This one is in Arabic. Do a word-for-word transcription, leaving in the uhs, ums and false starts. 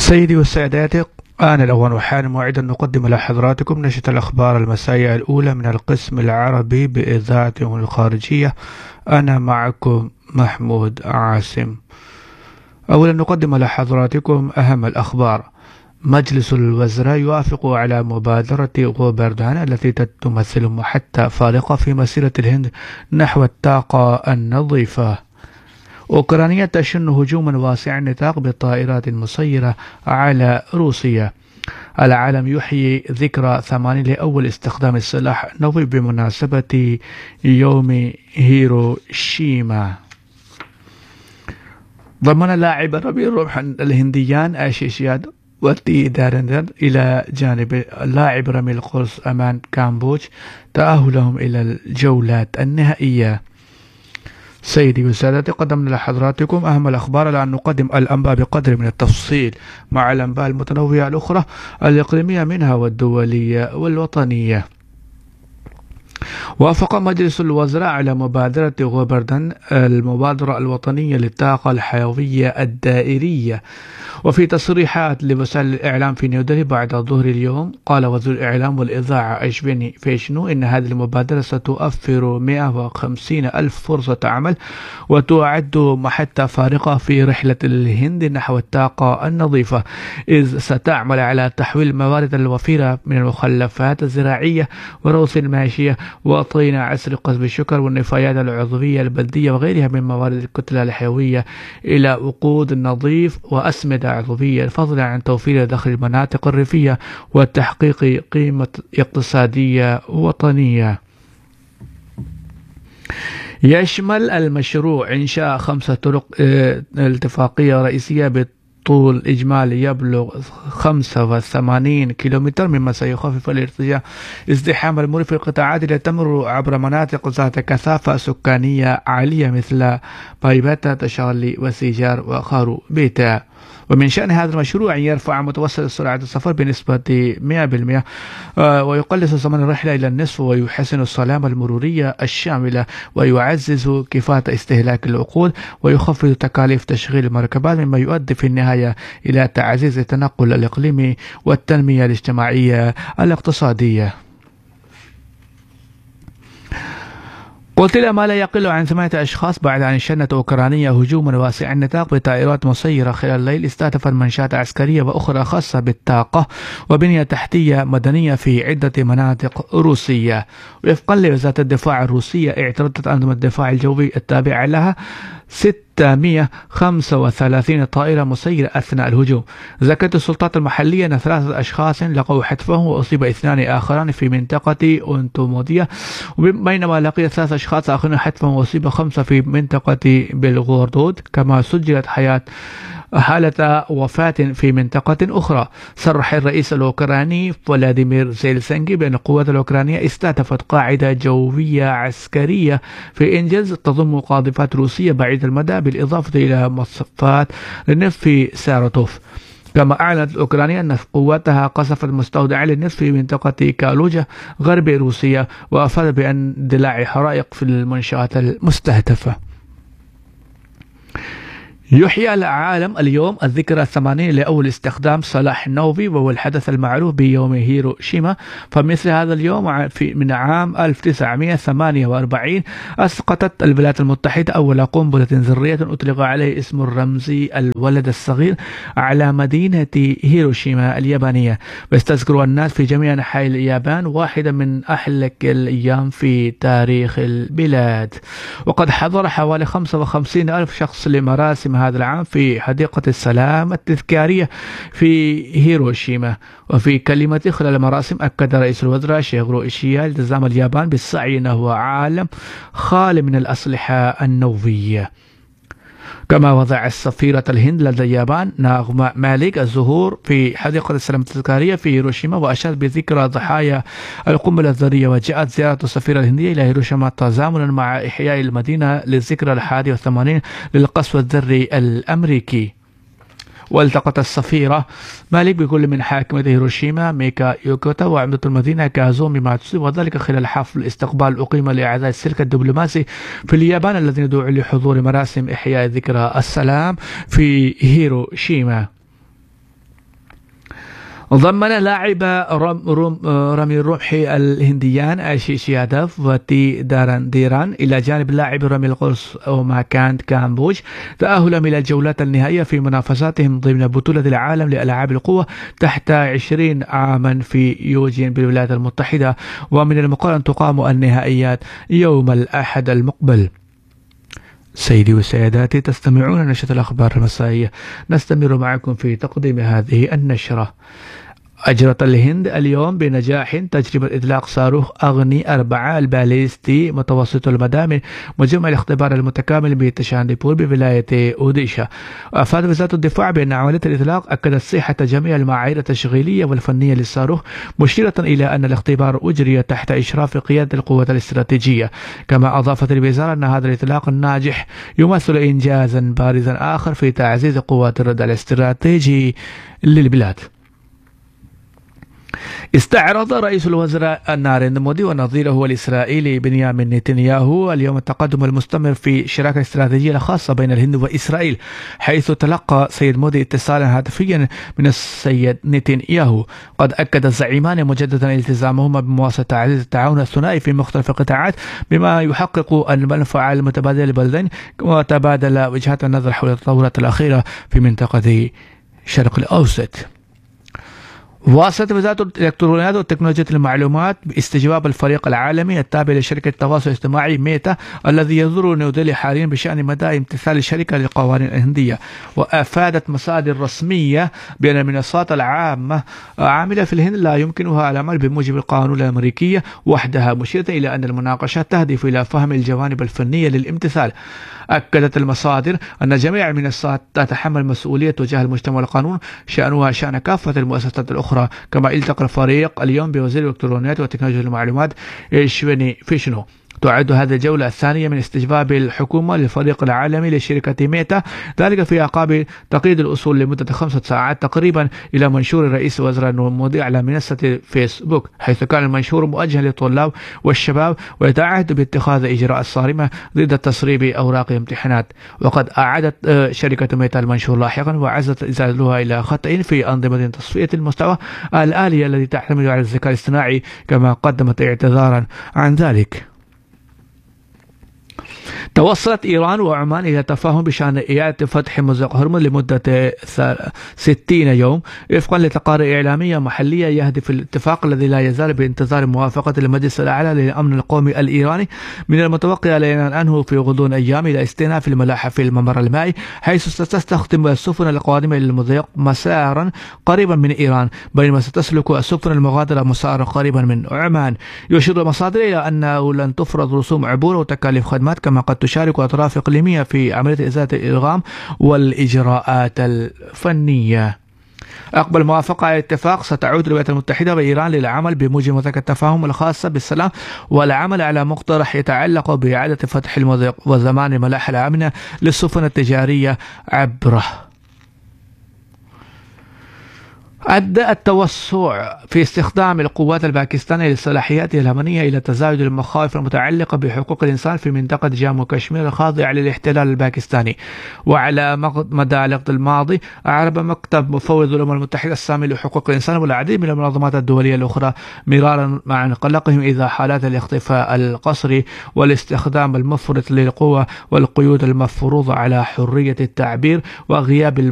سيدي وسادتي، آن الأوان وحان موعد أن نقدم لحضراتكم نشرة الأخبار المسائية الأولى من القسم العربي بإذاعتهم الخارجية. أنا معكم محمود عاصم. أولا نقدم لحضراتكم أهم الأخبار. مجلس الوزراء يوافق على مبادرة غوبردان التي تمثل محطة فارقة في مسيرة الهند نحو الطاقة النظيفة. أوكرانيا تشن هجوما واسع النطاق بالطائرات المسيرة على روسيا. العالم يحيي ذكرى ثمانين لأول استخدام السلاح النووي بمناسبة يوم هيروشيما. ضمن لاعب ربيع رمح الهنديان آشيش يادو وتي دارندر إلى جانب لاعب رمي القرص أمان كامبوج تأهلهم إلى الجولات النهائية. سيدي وسادتي، قدمنا لحضراتكم أهم الأخبار. الآن نقدم الأنباء بقدر من التفصيل مع الأنباء المتنوعة الأخرى الإقليمية منها والدولية والوطنية. وافق مجلس الوزراء على مبادرة غوبردان المبادرة الوطنية للطاقة الحيوية الدائرية. وفي تصريحات لوسائل الإعلام في نيودلهي بعد ظهر اليوم، قال وزير الإعلام والإذاعة أشبيني فيشنو إن هذه المبادرة ستوفر مئة وخمسين ألف فرصة عمل وتعد محطة فارقة في رحلة الهند نحو الطاقة النظيفة، إذ ستعمل على تحويل الموارد الوفيرة من المخلفات الزراعية وروث الماشية وطين عسل قصب الشكر والنفايات العضوية البلدية وغيرها من موارد الكتلة الحيوية إلى وقود نظيف وأسمدة عضوية، فضلا عن توفير دخل المناطق الريفية وتحقيق قيمة اقتصادية وطنية. يشمل المشروع إنشاء خمسة طرق التفاقية رئيسية طول إجمالي يبلغ خمسة وثمانين كيلومتر، مما سيخفف الارتجاع ازدحام المرور في القطاعات التي تمر عبر مناطق ذات كثافة سكانية عالية مثل بايباتا تشارلي وسيجار وخاروبيتا. ومن شأن هذا المشروع أن يرفع متوسط سرعة السفر بنسبة مئة بالمئة ويقلص زمن الرحلة إلى النصف ويحسن السلامة المرورية الشاملة ويعزز كفاءة استهلاك الوقود ويخفض تكاليف تشغيل المركبات، مما يؤدي في النهاية إلى تعزيز التنقل الإقليمي والتنمية الاجتماعية الاقتصادية. قتل ما لا يقل عن ثمانية أشخاص بعد أن شنت أوكرانيا هجوما واسع النطاق بطائرات مسيرة خلال الليل استهدفت منشآت عسكرية وأخرى خاصة بالطاقة وبنية تحتية مدنية في عدة مناطق روسية. وفقا لوزارة الدفاع الروسية، اعترضت أنظمة الدفاع الجوي التابعة لها ستمئة وخمسة وثلاثين طائرة مسيرة أثناء الهجوم. ذكرت السلطات المحلية أن ثلاثة أشخاص لقوا حتفهم وأصيب اثنان آخران في منطقة أنتوموديا، بينما لقي ثلاثة أشخاص آخرين حتفهم وأصيب خمسة في منطقة بلغوردود. كما سجلت حياة حالة وفاة في منطقة أخرى. صرح الرئيس الأوكراني فلاديمير زيلسنكي بأن القوات الأوكرانية استهدفت قاعدة جوية عسكرية في إنجلز تضم قاذفات روسية بعيدة المدى بالإضافة إلى مصفات للنفط في ساراتوف. كما أعلنت أوكرانيا أن قواتها قصفت مستودعا للنفط في منطقة كالوجا غرب روسيا، وأفاد بأن اندلاع حرائق في المنشآت المستهدفة. يحيي العالم اليوم الذكرى الثمانين لأول استخدام سلاح النووي، وهو الحدث المعروف بيوم هيروشيما. فمثل هذا اليوم في من عام ألف وتسعمئة وثمانية وأربعين أسقطت الولايات المتحدة أول قنبلة ذرية أطلق عليه اسم الرمزي الولد الصغير على مدينة هيروشيما اليابانية. ويستذكر الناس في جميع أنحاء اليابان واحدة من أحلك الأيام في تاريخ البلاد. وقد حضر حوالي خمسة وخمسين ألف شخص لمراسم هذا العام في حديقة السلام التذكارية في هيروشيما. وفي كلمته خلال المراسم أكد رئيس الوزراء شيغرو إيشيدا التزام اليابان بالسعي نحو عالم خالي من الأسلحة النووية. كما وضع سفيرة الهند لدى اليابان ناغما مالك الظهور في حديقة السلام التذكارية في هيروشيما، وأشاد بذكرى ضحايا القنبلة الذرية. وجاءت زيارة السفيرة الهندية إلى هيروشيما تزامنا مع إحياء المدينة للذكرى الحادي والثمانين للقصف الذري الأمريكي. والتقت السفيرة مالك بكل من حاكمة هيروشيما ميكا يوكوتا وعمدة المدينة كازومي ماتسوي، وذلك خلال حفل الاستقبال أقيم لأعضاء السلك الدبلوماسي في اليابان الذين دعوا لحضور مراسم إحياء ذكرى السلام في هيروشيما. ضمن لاعب رم رم رمي الرمح الهنديان آشيش يادف وتي داران ديران إلى جانب لاعب رمي القرص أوماكاند كامبوج تأهلهم إلى الجولات النهائية في منافساتهم ضمن بطولة العالم لألعاب القوى تحت عشرين عاما في يوجين بالولايات المتحدة، ومن المقرر أن تقام النهائيات يوم الأحد المقبل. سيدي وسيداتي، تستمعون نشرة الأخبار المسائية، نستمر معكم في تقديم هذه النشرة. أجرت الهند اليوم بنجاح تجربة إطلاق صاروخ أغني أربعة الباليستي متوسط المدى من مجمع الاختبار المتكامل بتشانديبور بولاية أوديشا. أفاد وزارة الدفاع بأن عملية الإطلاق أكدت صحة جميع المعايير التشغيلية والفنية للصاروخ، مشيرة إلى أن الاختبار أجري تحت إشراف قيادة القوات الاستراتيجية. كما أضافت الوزارة أن هذا الإطلاق الناجح يمثل إنجازا بارزا آخر في تعزيز قوات الردع الاستراتيجي للبلاد. استعرض رئيس الوزراء ناريندرا مودي ونظيره الإسرائيلي بنيامين نتنياهو اليوم التقدم المستمر في الشراكة الاستراتيجية الخاصة بين الهند وإسرائيل، حيث تلقى سيد مودي اتصالا هاتفيا من السيد نتنياهو. قد أكد الزعيمان مجددا التزامهما بمواصلة تعزيز التعاون الثنائي في مختلف القطاعات بما يحقق المنفعة المتبادلة للبلدين، وتبادل وجهات النظر حول التطورات الأخيرة في منطقة الشرق الأوسط. واصلت وزارة الإلكترونيات وتكنولوجيا المعلومات باستجواب الفريق العالمي التابع لشركة التواصل الاجتماعي ميتا الذي يزور نيودلهي حاليا بشأن مدى امتثال الشركة للقوانين الهندية. وأفادت مصادر رسمية بأن المنصات العامة عاملة في الهند لا يمكنها العمل بموجب القانون الأمريكي وحدها، مشيرة إلى أن المناقشات تهدف إلى فهم الجوانب الفنية للامتثال. أكدت المصادر أن جميع المنصات تتحمل مسؤولية تجاه المجتمع والقانون، شأنها شأن كافة المؤسسات الأخرى. كما التقى الفريق اليوم بوزير الإلكترونيات وتكنولوجيا المعلومات إشويني فيشنو. تعد هذه الجولة الثانية من استجواب الحكومة للفريق العالمي لشركة ميتا، ذلك في أعقاب تقييد الأصول لمدة خمسة ساعات تقريبا إلى منشور رئيس الوزراء مودي على منصة فيسبوك، حيث كان المنشور موجها للطلاب والشباب ويتعهد باتخاذ إجراءات صارمة ضد التسريب أوراق الامتحانات. وقد أعادت شركة ميتا المنشور لاحقا وعزت إزالتها إلى خطأ في أنظمة تصفية المستوى الآلية التي تعتمد على الذكاء الاصطناعي، كما قدمت اعتذارا عن ذلك. توصلت إيران وعمان إلى تفاهم بشأن إعادة فتح مضيق هرمز لمدة ستين يوم وفقا لتقارير إعلامية محلية. يهدف الاتفاق الذي لا يزال بانتظار موافقة المجلس الأعلى للأمن القومي الإيراني من المتوقع أنه في غضون أيام إلى استئناف الملاحة في الممر المائي، حيث ستستخدم السفن القادمة إلى المضيق مسارا قريبا من إيران، بينما ستسلك السفن المغادرة مسارا قريبا من عمان. يشير المصادر إلى أنه لن تفرض رسوم عبور وتكاليف خدمات، كما قد تشارك أطراف إقليمية في عملية إزالة الإلغام والإجراءات الفنية. أقبل موافقة على الاتفاق ستعود الولايات المتحدة وإيران للعمل بموجب مذكرة التفاهم الخاصة بالسلام والعمل على مقترح يتعلق بإعادة فتح المضيق وضمان الملاحة الآمنة للسفن التجارية عبره. أدى التوسع في استخدام القوات الباكستانية لصلاحياتها الأمنية إلى تزايد المخاوف المتعلقة بحقوق الإنسان في منطقة جامو وكشمير الخاضعة للاحتلال الباكستاني. وعلى مدى العقد الماضي أعرب مكتب مفوض الأمم المتحدة السامي لحقوق الإنسان والعديد من المنظمات الدولية الأخرى مرارا مع قلقهم إذا حالات الاختفاء القسري والاستخدام المفرط للقوة والقيود المفروضة على حرية التعبير وغياب